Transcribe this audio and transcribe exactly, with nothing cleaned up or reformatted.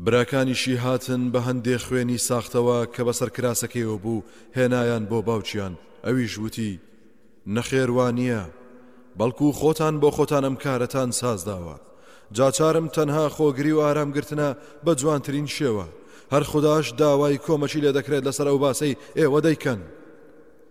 براکانیشی هاتن بە هەندێک خوێنی ساختەوە کە بەسەر کراسەکەیەوە بوو هێنایان بۆ باوچیان. ئەویش وتی نەخێوانییە بەڵکو خۆتان بۆ خۆتان ئەم کارەتان سازداوە. جاچارم تەنها خۆگری و ئارامگرتنە بە جوانترین شێوە. هەر خودداش داوای کۆمەچی لێ دەکرێت لەسەر ئەو باسەی ئێوە دەیکەن.